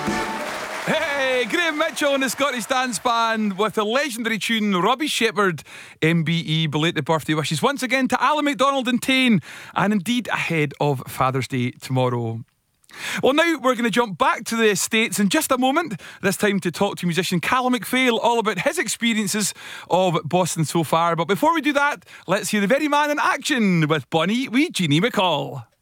Hey, Graham Mitchell and the Scottish Dance Band with the legendary tune Robbie Shepherd, MBE. Belated birthday wishes once again to Alan McDonald and Tane, and indeed ahead of Father's Day tomorrow. Well, now we're going to jump back to the States in just a moment, this time to talk to musician Callum McPhail all about his experiences of Boston so far. But before we do that, let's hear the very man in action with Bonnie wee Jeannie McCall.